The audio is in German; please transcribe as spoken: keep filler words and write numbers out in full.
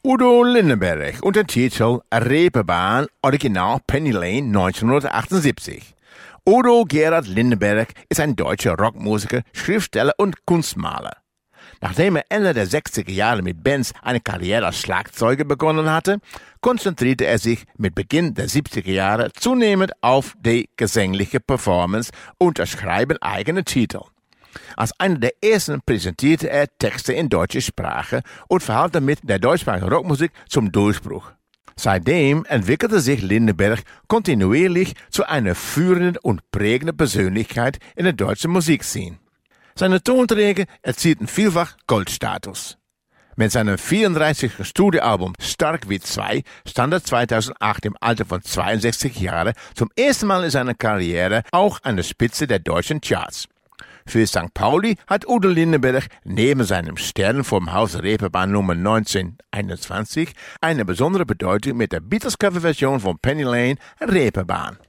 Udo Lindenberg unter Titel Reeperbahn, Original Penny Lane neunzehnhundertachtundsiebzig. Udo Gerhard Lindenberg ist ein deutscher Rockmusiker, Schriftsteller und Kunstmaler. Nachdem er Ende der sechziger Jahre mit Bands eine Karriere als Schlagzeuger begonnen hatte, konzentrierte er sich mit Beginn der siebziger Jahre zunehmend auf die gesangliche Performance und das Schreiben eigener Titel. Als einer der ersten präsentierte er Texte in deutscher Sprache und verhalf damit der deutschsprachigen Rockmusik zum Durchbruch. Seitdem entwickelte sich Lindenberg kontinuierlich zu einer führenden und prägenden Persönlichkeit in der deutschen Musikszene. Seine Tonträger erzielten vielfach Goldstatus. Mit seinem vierunddreißigsten Studioalbum Stark wie zwei stand er zweitausendacht im Alter von zweiundsechzig Jahren zum ersten Mal in seiner Karriere auch an der Spitze der deutschen Charts. Für Sankt Pauli hat Udo Lindenberg neben seinem Stern vom Haus Reeperbahn Nummer neunzehnhunderteinundzwanzig eine besondere Bedeutung mit der Beatles-Coverversion von Penny Lane, Reeperbahn.